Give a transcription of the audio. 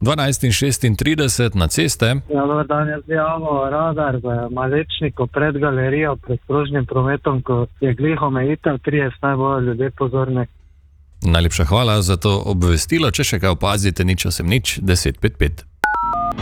12:36 na ceste. Ja, dober dan, jaz bi javil radar v Malečniku pred galerijo, pred krožnim prometom, ko je glih omejitev 30, naj bojo ljudje pozorni. Najlepša hvala za to obvestilo. Če še kaj opazite, 0:8 10 5 5.